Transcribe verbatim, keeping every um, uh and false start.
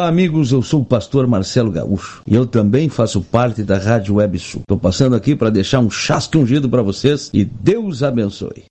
Olá, amigos, eu sou o pastor Marcelo Gaúcho e eu também faço parte da Rádio Web Sul. Estou passando aqui para deixar um chasque ungido para vocês e Deus abençoe.